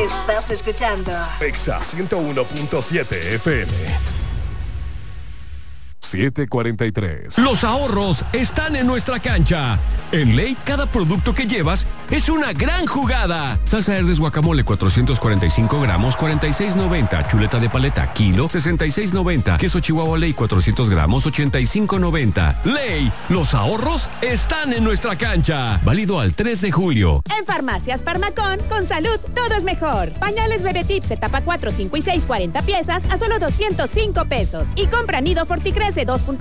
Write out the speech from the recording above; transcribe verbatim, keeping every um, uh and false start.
Estás escuchando Exa ciento uno punto siete F M. siete cuarenta y tres. Los ahorros están en nuestra cancha. En Ley, cada producto que llevas es una gran jugada. Salsa Herdes Guacamole, cuatrocientos cuarenta y cinco gramos, cuarenta y seis noventa. Chuleta de paleta, kilo, sesenta y seis noventa. Queso Chihuahua Ley, cuatrocientos gramos, ochenta y cinco noventa. Ley, los ahorros están en nuestra cancha. Válido al tres de julio. En Farmacias Farmacón, con salud, todo es mejor. Pañales Bebé Tips, etapa cuatro, cinco y seis, cuarenta piezas a solo doscientos cinco pesos. Y compra Nido Forticrece dos punto